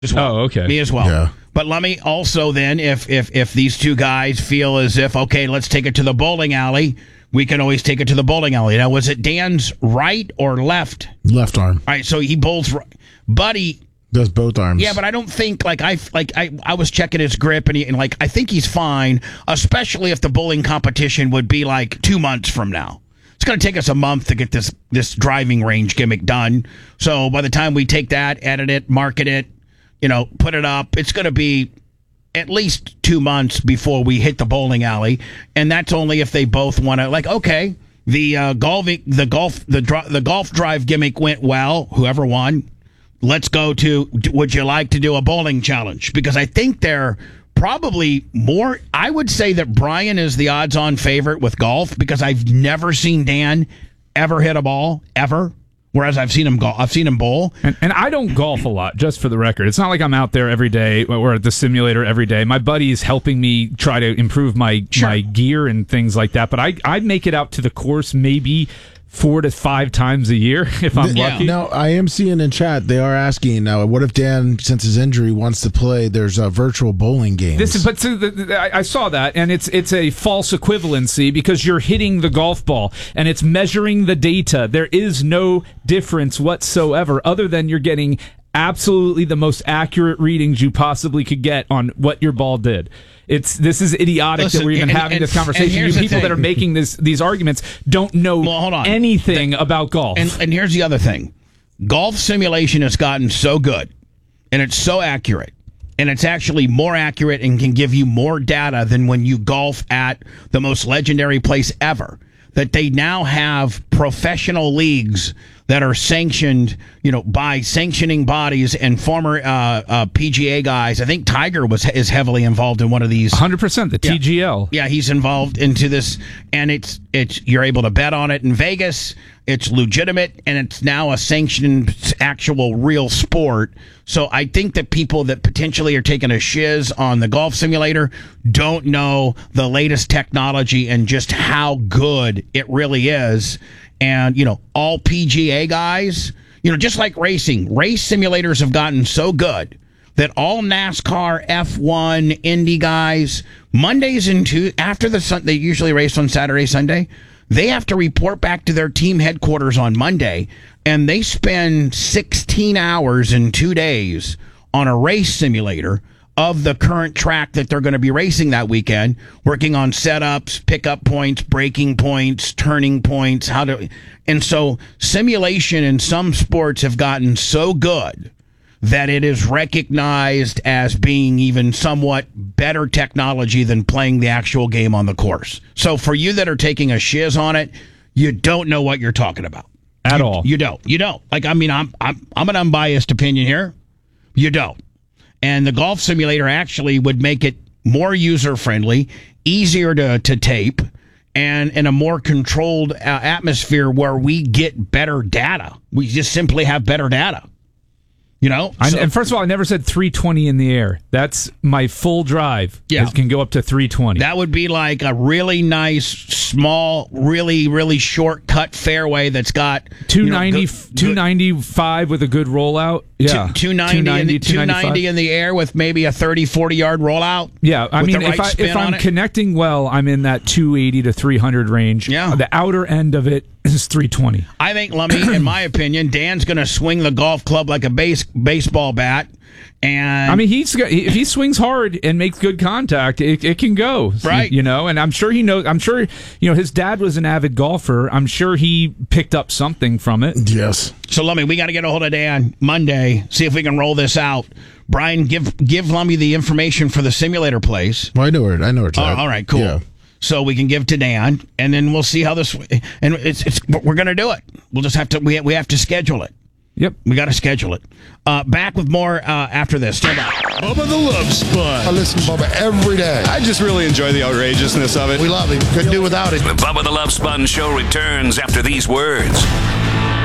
as well. Oh, okay. Me as well. Yeah. But let me also then, if these two guys feel as if, okay, let's take it to the bowling alley, we can always take it to the bowling alley. Now, was it Dan's right or left? Left arm. All right, so he bowls right. Buddy Does both arms. Yeah, but I don't think I was checking his grip and I think he's fine, especially if the bowling competition would be like 2 months from now. It's going to take us a month to get this driving range gimmick done. So by the time we take that, edit it, market it, put it up, it's going to be at least 2 months before we hit the bowling alley, and that's only if they both want to. Okay, the golf drive gimmick went well. Whoever won. Let's go to, would you like to do a bowling challenge? Because I think they're probably more, I would say that Brian is the odds-on favorite with golf because I've never seen Dan ever hit a ball, ever. Whereas I've seen him bowl. And I don't golf a lot, just for the record. It's not like I'm out there every day or at the simulator every day. My buddy's helping me try to improve my gear and things like that. But I make it out to the course maybe 4 to 5 times a year if I'm lucky. Now, I am seeing in chat, they are asking, what if Dan, since his injury, wants to play, there's virtual bowling games. I saw that, and it's a false equivalency because you're hitting the golf ball, and it's measuring the data. There is no difference whatsoever other than you're getting absolutely the most accurate readings you possibly could get on what your ball did. This is idiotic. Listen, that we're even having this conversation. You people that are making these arguments don't know anything about golf. And here's the other thing. Golf simulation has gotten so good, and it's so accurate, and it's actually more accurate and can give you more data than when you golf at the most legendary place ever, that they now have professional leagues that are sanctioned, by sanctioning bodies and former PGA guys. I think Tiger is heavily involved in one of these. 100%, the TGL. Yeah, he's involved into this, and it's you're able to bet on it in Vegas. It's legitimate, and it's now a sanctioned, actual, real sport. So I think that people that potentially are taking a shiz on the golf simulator don't know the latest technology and just how good it really is. And, all PGA guys, just like racing, race simulators have gotten so good that all NASCAR, F1, Indy guys, Mondays and after they usually race on Saturday, Sunday, they have to report back to their team headquarters on Monday, and they spend 16 hours in 2 days on a race simulator of the current track that they're going to be racing that weekend, working on setups, pickup points, braking points, turning points, and so simulation in some sports have gotten so good that it is recognized as being even somewhat better technology than playing the actual game on the course. So for you that are taking a shiz on it, you don't know what you're talking about. At all. You don't. I'm an unbiased opinion here. You don't. And the golf simulator actually would make it more user-friendly, easier to tape, and in a more controlled atmosphere where we get better data. We just simply have better data. And first of all, I never said 320 in the air. That's my full drive. Yeah. It can go up to 320. That would be like a really nice, small, really, really short cut fairway that's got 295 with a good rollout. Yeah. 290 in the air with maybe a 30, 40-yard rollout. Yeah. I mean, if I'm connecting well, I'm in that 280 to 300 range. Yeah. The outer end of it is 320. I think, Lummy, in my opinion, Dan's going to swing the golf club like a baseball bat. And I mean, if he swings hard and makes good contact, it can go, right? And I'm sure he knows. I'm sure his dad was an avid golfer. I'm sure he picked up something from it. Yes. So, Lummy, we got to get a hold of Dan Monday. See if we can roll this out. Brian, give Lummy the information for the simulator place. Well, I know where it's at. All right, cool. Yeah. So we can give to Dan, and then we'll see how this. And we're going to do it. We'll just have to. We have to schedule it. Yep. We got to schedule it. Back with more after this. Stand by. Bubba the Love Sponge. I listen to Bubba every day. I just really enjoy the outrageousness of it. We love him. Couldn't do without it. The Bubba the Love Sponge Show returns after these words.